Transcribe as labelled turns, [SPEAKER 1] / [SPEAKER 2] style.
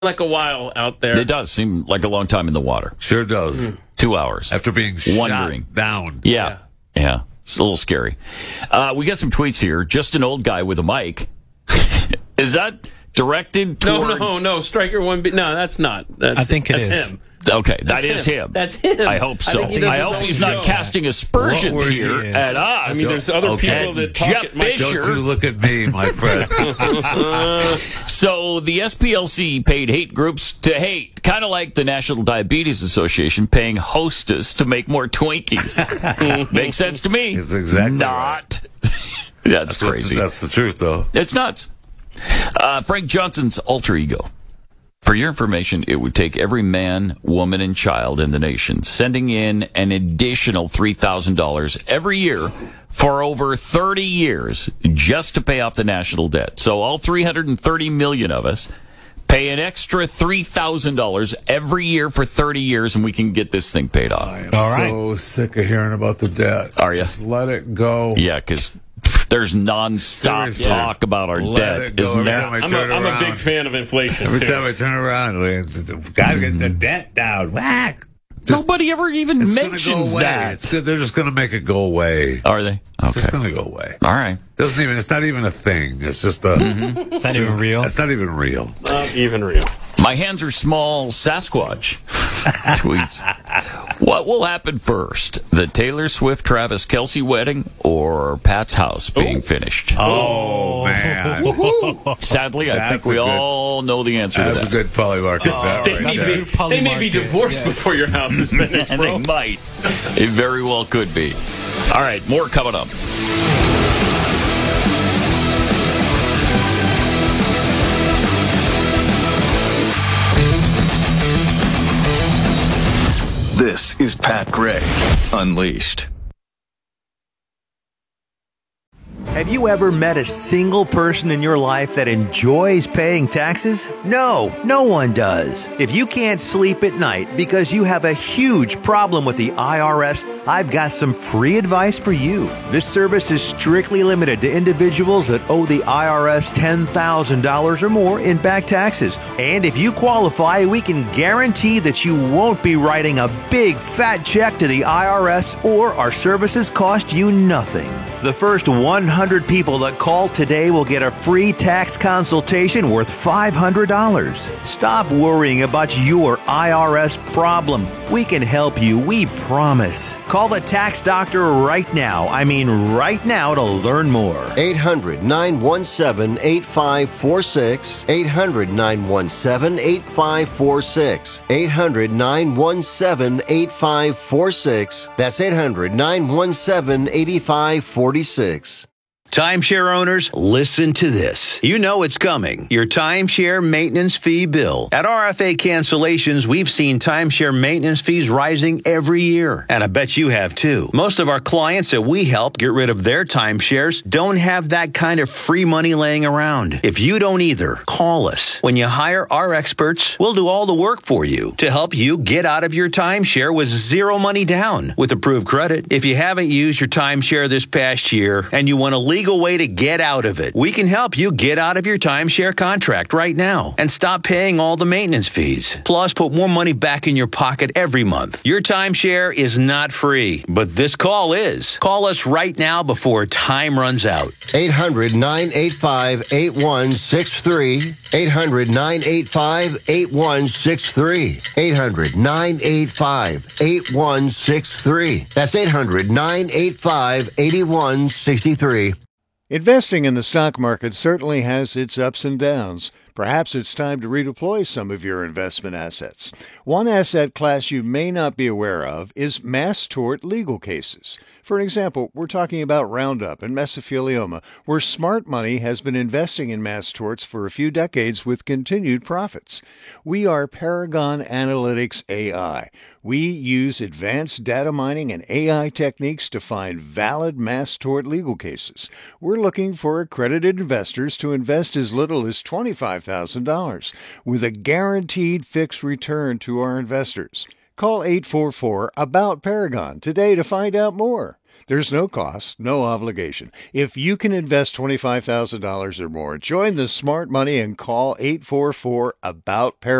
[SPEAKER 1] like a while out there.
[SPEAKER 2] It does seem like a long time in the water.
[SPEAKER 3] Sure does.
[SPEAKER 2] 2 hours.
[SPEAKER 3] After being
[SPEAKER 2] wondering.
[SPEAKER 3] shot down.
[SPEAKER 2] Yeah. It's a little scary. We got some tweets here. Just an old guy with a mic. Is that directed toward...
[SPEAKER 1] No. Striker 1B. No, that's not.
[SPEAKER 4] I think
[SPEAKER 1] that's
[SPEAKER 4] is.
[SPEAKER 1] him.
[SPEAKER 2] Okay, that is him.
[SPEAKER 1] That's him.
[SPEAKER 2] I hope so.
[SPEAKER 1] I
[SPEAKER 2] hope he's not casting aspersions here at us.
[SPEAKER 1] I mean, there's other people that talk
[SPEAKER 2] Jeff
[SPEAKER 1] at my...
[SPEAKER 2] Fisher.
[SPEAKER 3] Don't you look at me, my friend.
[SPEAKER 2] So the SPLC paid hate groups to hate, kind of like the National Diabetes Association paying Hostess to make more Twinkies. Makes sense to me.
[SPEAKER 3] It's exactly
[SPEAKER 2] not. That's crazy.
[SPEAKER 3] That's the truth, though.
[SPEAKER 2] It's nuts. Frank Johnson's alter ego. For your information, it would take every man, woman, and child in the nation sending in an additional $3,000 every year for over 30 years just to pay off the national debt. So all 330 million of us pay an extra $3,000 every year for 30 years, and we can get this thing paid off.
[SPEAKER 3] I am so sick of hearing about the debt.
[SPEAKER 2] Are you?
[SPEAKER 3] Just let it go.
[SPEAKER 2] Yeah, because there's nonstop talk about our debt, isn't there?
[SPEAKER 1] I'm a big fan of inflation,
[SPEAKER 3] Every time I turn around, gotta get the debt down. Whack!
[SPEAKER 2] Nobody ever even mentions that.
[SPEAKER 3] It's good. They're just going to make it go away.
[SPEAKER 2] Are they? Okay.
[SPEAKER 3] It's going to go away.
[SPEAKER 2] All right.
[SPEAKER 3] It's not even a thing. It's just a...
[SPEAKER 4] It's not even real.
[SPEAKER 3] It's not even real.
[SPEAKER 1] Not even real.
[SPEAKER 2] My hands are small, Sasquatch tweets. What will happen first? The Taylor Swift-Travis Kelce wedding or Pat's house being finished?
[SPEAKER 3] Oh, man.
[SPEAKER 2] Sadly, I think we all know the answer to that.
[SPEAKER 3] That's a good polymarket bet right there.
[SPEAKER 1] They may be divorced before your house is finished,
[SPEAKER 2] And
[SPEAKER 1] bro.
[SPEAKER 2] they might. It very well could be. All right, more coming up.
[SPEAKER 5] This is Pat Gray Unleashed.
[SPEAKER 6] Have you ever met a single person in your life that enjoys paying taxes? No one does. If you can't sleep at night because you have a huge problem with the IRS, I've got some free advice for you. This service is strictly limited to individuals that owe the IRS $10,000 or more in back taxes. And if you qualify, we can guarantee that you won't be writing a big fat check to the IRS, or our services cost you nothing. The first 100 people that call today will get a free tax consultation worth $500. Stop worrying about your IRS problem. We can help you, we promise. Call the tax doctor right now. I mean right now to learn more.
[SPEAKER 7] 800-917-8546. 800-917-8546. 800-917-8546. That's 800-917-8546.
[SPEAKER 6] Timeshare owners, listen to this. You know it's coming. Your timeshare maintenance fee bill. At RFA Cancellations, we've seen timeshare maintenance fees rising every year. And I bet you have too. Most of our clients that we help get rid of their timeshares don't have that kind of free money laying around. If you don't either, call us. When you hire our experts, we'll do all the work for you to help you get out of your timeshare with zero money down with approved credit. If you haven't used your timeshare this past year and you want to legal way to get out of it, we can help you get out of your timeshare contract right now and stop paying all the maintenance fees. Plus, put more money back in your pocket every month. Your timeshare is not free, but this call is. Call us right now before time runs out.
[SPEAKER 7] 800-985-8163. 800-985-8163. 800-985-8163. That's 800-985-8163.
[SPEAKER 8] Investing in the stock market certainly has its ups and downs. Perhaps it's time to redeploy some of your investment assets. One asset class you may not be aware of is mass tort legal cases. For example, we're talking about Roundup and mesothelioma, where smart money has been investing in mass torts for a few decades with continued profits. We are Paragon Analytics AI. We use advanced data mining and AI techniques to find valid mass tort legal cases. We're looking for accredited investors to invest as little as $25,000 with a guaranteed fixed return to our investors. Call 844-ABOUT-PARAGON today to find out more. There's no cost, no obligation. If you can invest $25,000 or more, join the smart money and call 844-ABOUT-PARADISE.